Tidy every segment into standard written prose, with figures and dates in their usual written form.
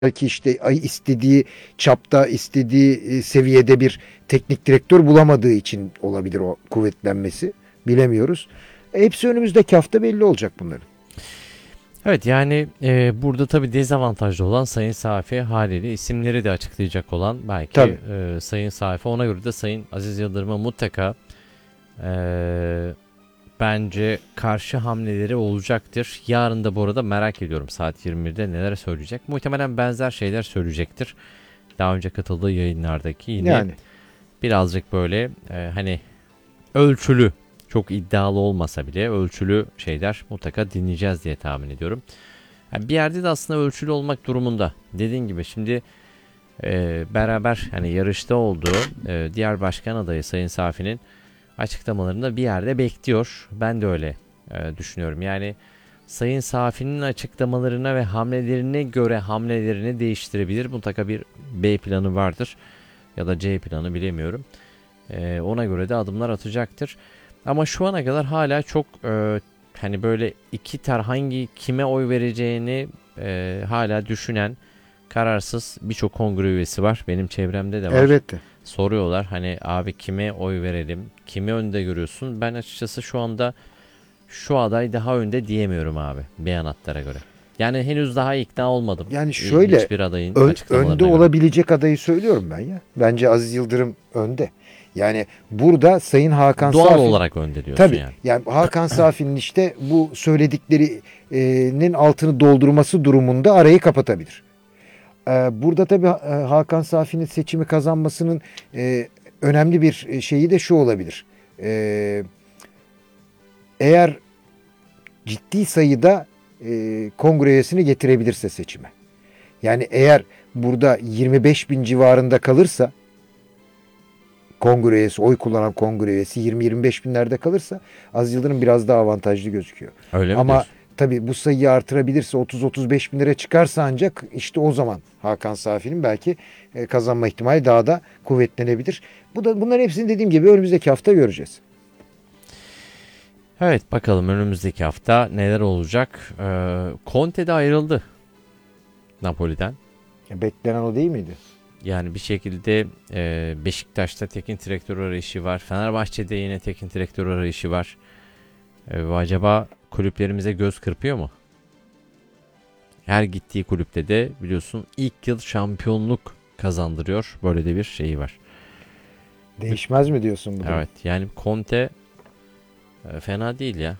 belki işte istediği çapta, istediği seviyede bir teknik direktör bulamadığı için olabilir o kuvvetlenmesi. Bilemiyoruz. Hepsi önümüzdeki hafta belli olacak bunların. Evet yani burada tabii dezavantajlı olan Sayın Safi haliyle isimleri de açıklayacak olan belki Tabii. Sayın Safi, ona göre de Sayın Aziz Yıldırım'a mutlaka e, bence karşı hamleleri olacaktır. Yarın da bu arada merak ediyorum saat 21'de neler söyleyecek. Muhtemelen benzer şeyler söyleyecektir. Daha önce katıldığı yayınlardaki yine Yani birazcık böyle hani ölçülü, çok iddialı olmasa bile ölçülü şeyler mutlaka dinleyeceğiz diye tahmin ediyorum. Yani bir yerde de aslında ölçülü olmak durumunda. Dediğin gibi şimdi beraber hani yarışta olduğu diğer başkan adayı Sayın Safi'nin açıklamalarında bir yerde bekliyor. Ben de öyle düşünüyorum. Yani Sayın Safi'nin açıklamalarına ve hamlelerine göre hamlelerini değiştirebilir. Mutlaka bir B planı vardır ya da C planı, bilemiyorum. Ona göre de adımlar atacaktır. Ama şu ana kadar hala çok hani böyle hangi kime oy vereceğini hala düşünen, kararsız birçok kongre üyesi var. Benim çevremde de var. elbette. Soruyorlar hani abi kime oy verelim? Kimi önde görüyorsun? Ben açıkçası şu anda şu aday daha önde diyemiyorum abi beyanatlara göre. Yani henüz daha ikna olmadım. Yani şöyle Hiçbir adayın önde açıklamalarına göre. olabilecek adayı söylüyorum ben ya. Bence Aziz Yıldırım önde. Yani burada Sayın Hakan Doğal Safi, olarak önde diyorsun tabii yani. yani Hakan Safi'nin işte bu söylediklerinin altını doldurması durumunda arayı kapatabilir. Burada tabii Hakan Safi'nin seçimi kazanmasının önemli bir şeyi de şu olabilir. Eğer ciddi sayıda kongre üyesini getirebilirse seçime. Yani eğer burada 25 bin civarında kalırsa kongre üyesi, oy kullanan kongre üyesi 20-25 binlerde kalırsa Aziz Yıldırım biraz daha avantajlı gözüküyor. Öyle mi Ama diyorsun? tabii bu sayıyı artırabilirse 30-35 bin lira çıkarsa ancak işte o zaman Hakan Safi'nin belki kazanma ihtimali daha da kuvvetlenebilir. Bunların hepsini dediğim gibi önümüzdeki hafta göreceğiz. Evet, bakalım önümüzdeki hafta neler olacak. Conte de ayrıldı Napoli'den. Beklenen o değil miydi? Yani bir şekilde Beşiktaş'ta teknik direktör arayışı var. Fenerbahçe'de yine teknik direktör arayışı var. Acaba kulüplerimize göz kırpıyor mu? Her gittiği kulüpte de biliyorsun ilk yıl şampiyonluk kazandırıyor. Böyle de bir şeyi var. Değişmez mi diyorsun bu durum? Evet yani Conte fena değil ya.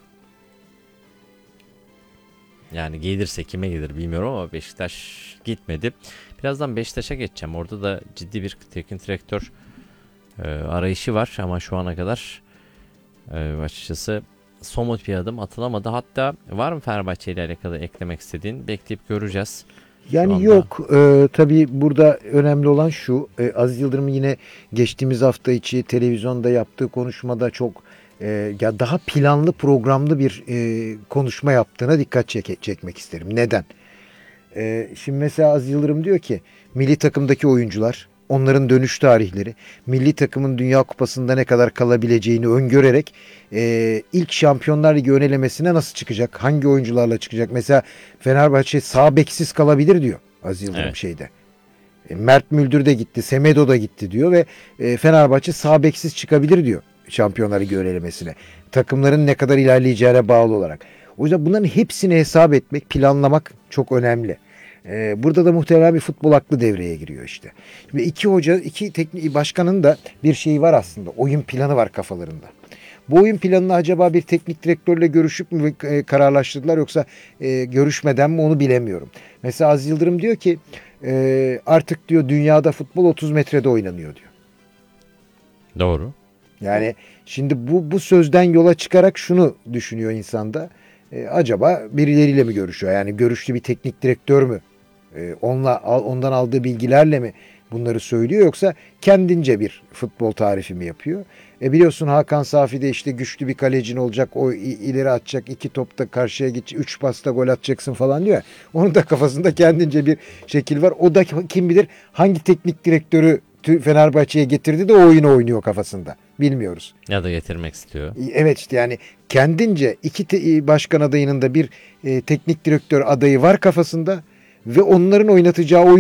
Yani gelirse kime gelir bilmiyorum ama Beşiktaş gitmedi. Birazdan Beşiktaş'a geçeceğim. Orada da ciddi bir teknik direktör arayışı var ama şu ana kadar açıkçası somut bir adım atılamadı. Hatta var mı Fenerbahçe ile alakalı eklemek istediğin? Bekleyip göreceğiz şu Yani anda. yok. Tabii burada önemli olan şu. Aziz Yıldırım yine geçtiğimiz hafta içi televizyonda yaptığı konuşmada çok ya daha planlı programlı bir konuşma yaptığına dikkat çekmek isterim. Neden? Şimdi mesela Aziz Yıldırım diyor ki milli takımdaki oyuncular, onların dönüş tarihleri, milli takımın Dünya Kupası'nda ne kadar kalabileceğini öngörerek ilk Şampiyonlar Ligi ön elemesine nasıl çıkacak, hangi oyuncularla çıkacak? Mesela Fenerbahçe sağ beksiz kalabilir diyor Aziz Yıldırım Evet. şeyde. Mert Müldür de gitti, Semedo da gitti diyor ve Fenerbahçe sağ beksiz çıkabilir diyor Şampiyonlar Ligi ön elemesine. Takımların ne kadar ilerleyeceğine bağlı olarak. O yüzden bunların hepsini hesap etmek, planlamak çok önemli. Burada da muhtemelen bir futbol aklı devreye giriyor işte. Ve iki teknik başkanın da bir şeyi var aslında. Oyun planı var kafalarında. Bu oyun planını acaba bir teknik direktörle görüşüp mü kararlaştırdılar yoksa görüşmeden mi onu bilemiyorum. Mesela Aziz Yıldırım diyor ki artık diyor dünyada futbol 30 metrede oynanıyor diyor. Doğru. Yani şimdi bu sözden yola çıkarak şunu düşünüyor insanda. Acaba birileriyle mi görüşüyor? Yani görüşlü bir teknik direktör mü? Ondan aldığı bilgilerle mi bunları söylüyor yoksa kendince bir futbol tarifi mi yapıyor? Biliyorsun Hakan Safi de işte güçlü bir kalecin olacak, o ileri atacak, iki topta karşıya gidecek, üç pasta gol atacaksın falan diyor. Onun da kafasında kendince bir şekil var. O da kim bilir hangi teknik direktörü Fenerbahçe'ye getirdi de o oyunu oynuyor kafasında. Bilmiyoruz. Ya da getirmek istiyor. Evet işte yani kendince başkan adayının da bir teknik direktör adayı var kafasında. ve onların oynatacağı